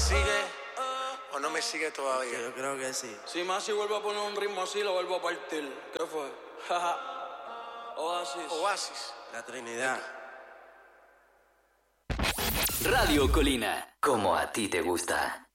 sigue o no me sigue todavía? Yo creo que sí. Si Masi vuelve a poner un ritmo así, lo vuelvo a partir. ¿Qué fue? Oasis. Oasis. La Trinidad. Radio Colina, como a ti te gusta.